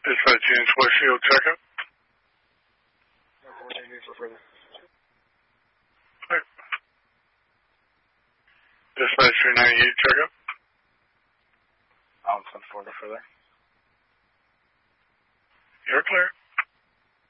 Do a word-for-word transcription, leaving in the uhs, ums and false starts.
Dispatch units, West Shield, checkup. For further. Right. Dispatch three ninety-eight, checkup. I'll send forward further. You're clear.